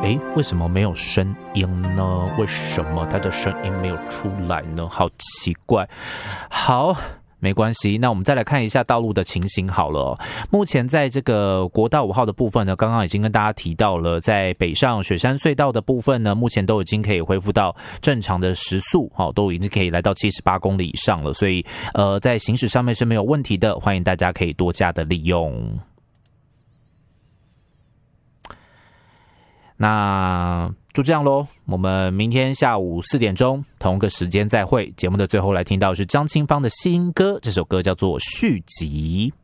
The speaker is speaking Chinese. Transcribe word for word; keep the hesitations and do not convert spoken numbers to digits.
诶，为什么没有声音呢？为什么它的声音没有出来呢？好奇怪。好，没关系，那我们再来看一下道路的情形好了、哦。目前在这个国道五号的部分呢，刚刚已经跟大家提到了，在北上雪山隧道的部分呢，目前都已经可以恢复到正常的时速，好、哦，都已经可以来到七十八公里以上了，所以呃，在行驶上面是没有问题的，欢迎大家可以多加的利用。那就这样咯，我们明天下午四点钟同一个时间再会。节目的最后来听到的是张清芳的新歌，这首歌叫做《续集》。